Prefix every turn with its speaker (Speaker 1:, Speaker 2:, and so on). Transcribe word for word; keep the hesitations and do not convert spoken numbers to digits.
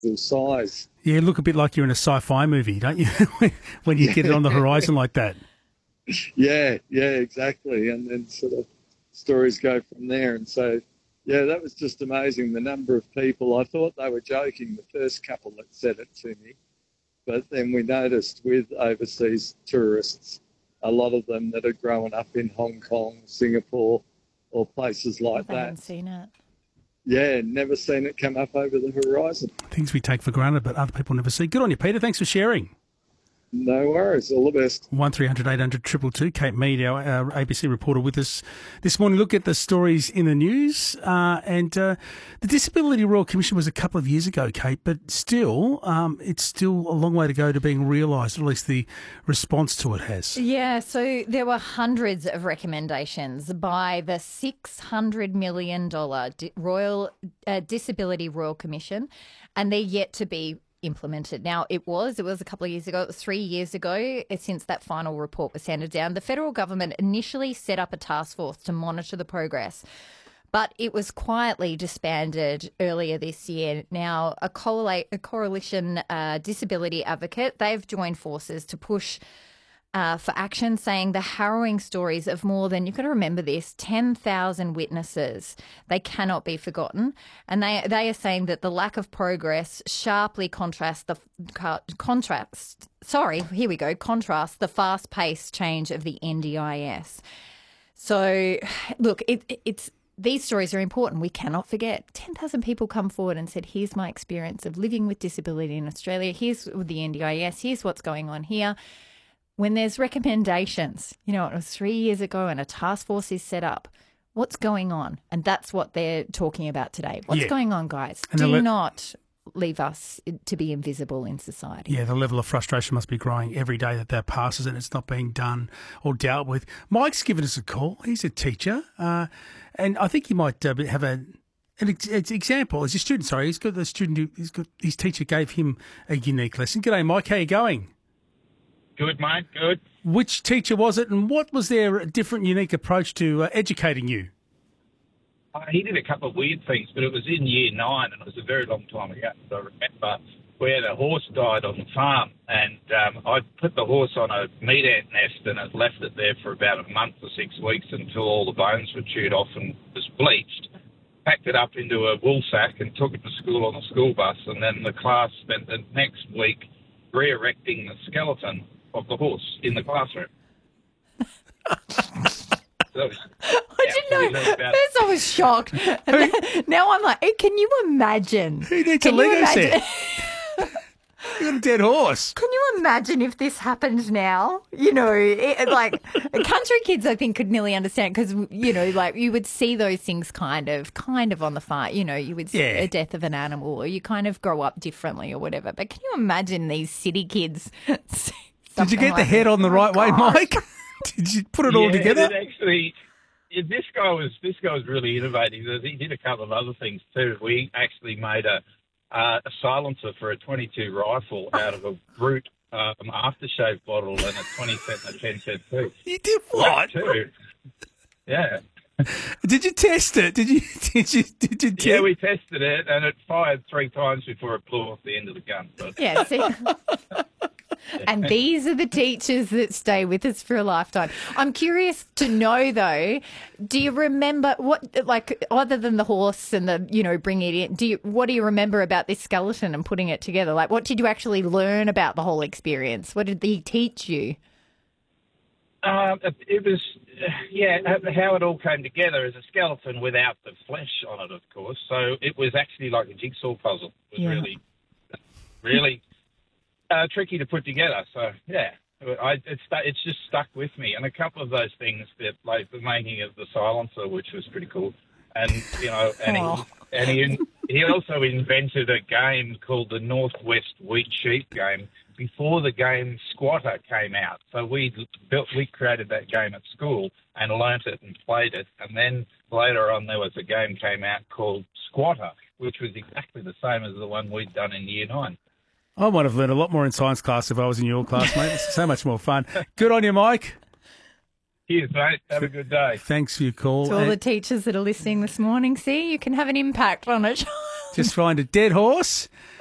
Speaker 1: full size.
Speaker 2: Yeah, you look a bit like you're in a sci-fi movie, don't you? When you get it on the horizon like that.
Speaker 1: Yeah, yeah, exactly. And then sort of stories go from there. And so, yeah, that was just amazing, the number of people. I thought they were joking, the first couple that said it to me. But then we noticed with overseas tourists, a lot of them that are growing up in Hong Kong, Singapore, or places like
Speaker 3: I
Speaker 1: that.
Speaker 3: haven't seen it.
Speaker 1: Yeah, never seen it come up over the horizon.
Speaker 2: Things we take for granted, but other people never see. Good on you, Peter. Thanks for sharing.
Speaker 1: No worries. All the best.
Speaker 2: one three hundred eight hundred two two two. Kate Mead, our, our A B C reporter, with us this morning. Look at the stories in the news. Uh, and uh, the Disability Royal Commission was a couple of years ago, Kate, but still, um, it's still a long way to go to being realised, or at least the response to it has.
Speaker 3: Yeah, so there were hundreds of recommendations by the six hundred million dollars Royal uh, Disability Royal Commission, and they're yet to be implemented. Now, it was, it was a couple of years ago, it was three years ago since that final report was handed down. The federal government initially set up a task force to monitor the progress, but it was quietly disbanded earlier this year. Now, a, coala- a coalition uh, disability advocate, they've joined forces to push Uh, for action, saying the harrowing stories of more than, you've got to remember this, ten thousand witnesses, they cannot be forgotten. And they they are saying that the lack of progress sharply contrasts the contrast, sorry, here we go, contrasts the fast-paced change of the N D I S. So, look, it, it's these stories are important. We cannot forget. ten thousand people come forward and said, here's my experience of living with disability in Australia. Here's the N D I S. Here's what's going on here. When there's recommendations, you know, it was three years ago and a task force is set up. What's going on? And that's what they're talking about today. What's
Speaker 2: yeah. going
Speaker 3: on, guys?
Speaker 2: And
Speaker 3: Do
Speaker 2: le-
Speaker 3: not leave us to be invisible in society.
Speaker 2: Yeah, the level of frustration must be growing every day that that passes and it's not being done or dealt with. Mike's given us a call. He's a teacher. Uh, and I think he might uh, have a... An ex- example, as a student, sorry, he's got the student who, he's got, his teacher gave him a unique lesson. G'day, Mike, how you going?
Speaker 4: Good, mate, good.
Speaker 2: Which teacher was it, and what was their different, unique approach to uh, educating you?
Speaker 4: Uh, he did a couple of weird things, but it was in year nine, and it was a very long time ago. So I remember we had a horse died on the farm, and um, I put the horse on a meat ant nest, and it left it there for about a month or six weeks until all the bones were chewed off and was bleached. Packed it up into a wool sack and took it to school on a school bus, and then the class spent the next week re-erecting the skeleton of the horse in the classroom. So,
Speaker 3: I didn't know. First I was shocked. And then, now I'm like, hey, can you imagine?
Speaker 2: Who needs a Lego set? You got a dead horse.
Speaker 3: Can you imagine if this happened now? You know, it, like country kids, I think, could nearly understand because, you know, like you would see those things kind of, kind of on the farm. You know, you would see
Speaker 2: Yeah.
Speaker 3: a death of an animal, or you kind of grow up differently or whatever. But can you imagine these city kids?
Speaker 2: Did you get
Speaker 3: like
Speaker 2: the head
Speaker 3: this?
Speaker 2: on the
Speaker 3: Oh,
Speaker 2: right way,
Speaker 3: gosh.
Speaker 2: Mike? Did you put it all
Speaker 4: yeah,
Speaker 2: together?
Speaker 4: It actually, yeah, this guy was this guy was really innovative. He did a couple of other things too. We actually made a uh, a silencer for a twenty-two rifle out of a brute um, aftershave bottle and a twenty cent and a ten cent piece.
Speaker 2: You did what?
Speaker 4: Too. Yeah.
Speaker 2: Did you test it? Did you? Did you? Did you? Te-
Speaker 4: Yeah, we tested it, and it fired three times before it blew off the end of the gun. But
Speaker 3: Yeah, see? And these are the teachers that stay with us for a lifetime. I'm curious to know, though, do you remember what, like, other than the horse and the, you know, bringing it in, do you, what do you remember about this skeleton and putting it together? Like, what did you actually learn about the whole experience? What did he teach you?
Speaker 4: Um, it, it was, uh, yeah, how it all came together as a skeleton without the flesh on it, of course. So it was actually like a jigsaw puzzle. It was
Speaker 3: Yeah.
Speaker 4: really, really uh, tricky to put together. So, yeah, I, it's, it's just stuck with me. And a couple of those things, that, like the making of the silencer, which was pretty cool. And, you know, and,
Speaker 3: Oh.
Speaker 4: he, and he, he also invented a game called the Northwest Wheat Sheep game before the game Squatter came out. So we built, we created that game at school and learnt it and played it. And then later on there was a game came out called Squatter, which was exactly the same as the one we'd done in year nine.
Speaker 2: I might have learned a lot more in science class if I was in your class, mate. It's so much more fun. Good on you, Mike.
Speaker 4: Cheers, mate. Have a good day.
Speaker 2: Thanks for your call.
Speaker 3: To all
Speaker 2: And
Speaker 3: the teachers that are listening this morning, see, you can have an impact on a child.
Speaker 2: just find a dead horse